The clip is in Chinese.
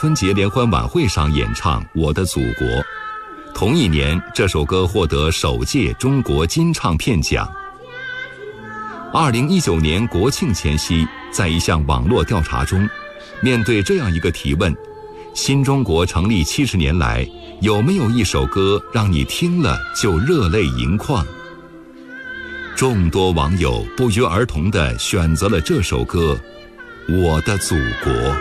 春节联欢晚会上演唱《我的祖国》。同一年，这首歌获得首届中国金唱片奖。2019年国庆前夕，在一项网络调查中，面对这样一个提问：新中国成立70年来，有没有一首歌让你听了就热泪盈眶？众多网友不约而同地选择了这首歌《我的祖国》。